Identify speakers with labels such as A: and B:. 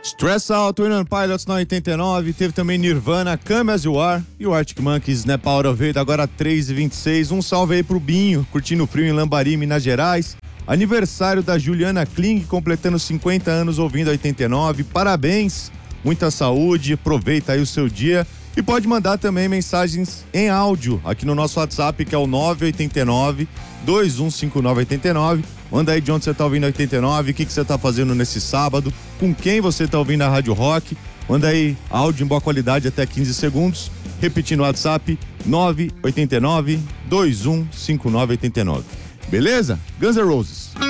A: Stress Out, Twin Pilots na 89, teve também Nirvana, Come As You Are e o Arctic Monkeys, Snap Out of It, agora 3h26. Um salve aí pro Binho, curtindo frio em Lambari, Minas Gerais. Aniversário da Juliana Kling, completando 50 anos ouvindo 89. Parabéns, muita saúde, aproveita aí o seu dia. E pode mandar também mensagens em áudio aqui no nosso WhatsApp, que é o 989-215989. Manda aí de onde você tá ouvindo 89, o que você tá fazendo nesse sábado, com quem você tá ouvindo a Rádio Rock. Manda aí áudio em boa qualidade até 15 segundos. Repetindo o WhatsApp, 989-215989. Beleza? Guns N' Roses.